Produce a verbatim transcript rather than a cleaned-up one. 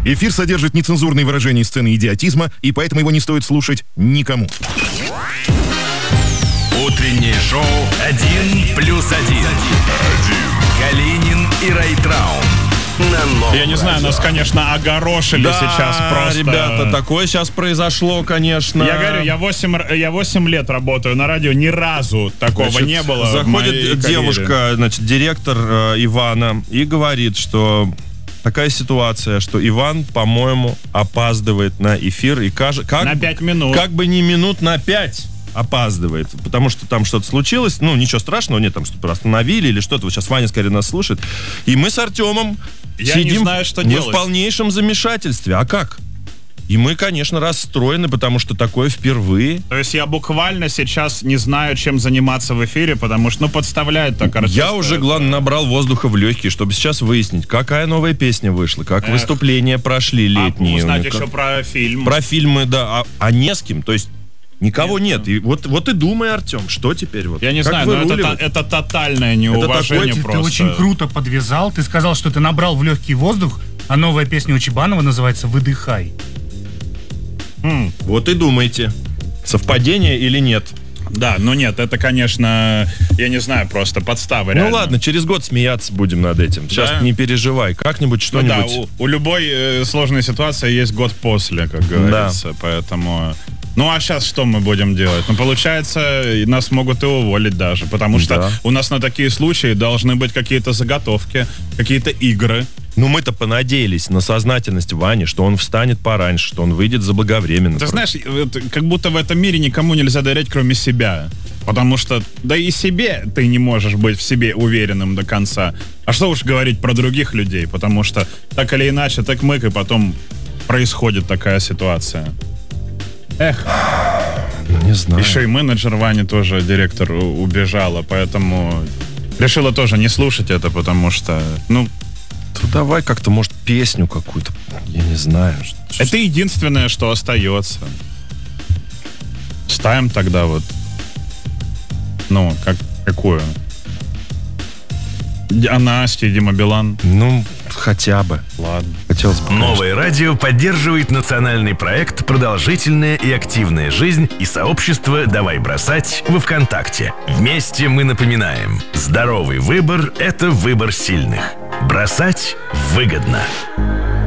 Эфир содержит нецензурные выражения и сцены идиотизма, и поэтому его не стоит слушать никому. Утреннее шоу «Один плюс один». Калинин и Райtraum. Я не знаю, нас, конечно, огорошили да, сейчас просто. Ребята, такое сейчас произошло, конечно. Я говорю, я восемь, я восемь лет работаю на радио, ни разу такого Значит, не было. Заходит девушка, значит, директор э, Ивана, и говорит, что такая ситуация, что Иван, по-моему, опаздывает на эфир. И каж... как, на пять минут. Как бы не минут на пять опаздывает, потому что там что-то случилось, ну, ничего страшного, нет, там что-то остановили или что-то. Вот сейчас Ваня, скорее, нас слушает. И мы с Артемом Я сидим, не знаю, что мы делать. в полнейшем замешательстве. А как? И мы, конечно, расстроены, потому что такое впервые. То есть я буквально сейчас не знаю, чем заниматься в эфире, потому что, ну, подставляет так артиста. Я уже, главное, набрал воздуха в легкие, чтобы сейчас выяснить, какая новая песня вышла, как Эх. выступления прошли летние. А узнать как... еще про фильм. Про фильмы, да, а, а не с кем, то есть никого нет. нет. И вот, вот и думай, Артем, что теперь? Вот? Я не как знаю, но это, это тотальное неуважение это просто. Ты очень круто подвязал. Ты сказал, что ты набрал в легкий воздух, а новая песня у Чебанова называется «Выдыхай». Хм, вот и думайте, совпадение или нет. Да, ну нет, это, конечно, я не знаю, просто подстава Ну реально. ладно, через год смеяться будем над этим. Сейчас Да? не переживай, как-нибудь Ну да, что-нибудь. у, у любой э, сложной ситуации есть год после, как говорится, да. Поэтому... Ну а сейчас что мы будем делать? Ну получается, нас могут и уволить даже, потому что Да. у нас на такие случаи должны быть какие-то заготовки, какие-то игры. Ну мы-то понадеялись на сознательность Вани, что он встанет пораньше, что он выйдет заблаговременно. Ты знаешь, это, как будто в этом мире никому нельзя доверять, кроме себя. Потому что, да и себе ты не можешь быть в себе уверенным до конца. А что уж говорить про других людей, потому что так или иначе, так мык, и потом происходит такая ситуация. Эх. Не знаю. Еще и менеджер Вани тоже, директор, у- убежала, поэтому решила тоже не слушать это, потому что, ну, Ну, давай как-то, может, песню какую-то, я не знаю. что- это единственное, что остается. Ставим тогда вот, ну, как, какую? А Настя, Дима Билан. Ну, хотя бы. Ладно. Хотелось бы. конечно. Новое радио поддерживает национальный проект «Продолжительная и активная жизнь» и сообщество «Давай бросать» во ВКонтакте. Вместе мы напоминаем: здоровый выбор – это выбор сильных. Бросать выгодно.